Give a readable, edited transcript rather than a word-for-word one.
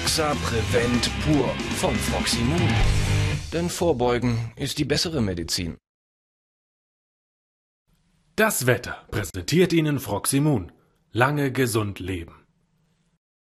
Exa Prevent Pur von Froximun. Denn Vorbeugen ist die bessere Medizin. Das Wetter präsentiert Ihnen Froximun. Lange gesund leben.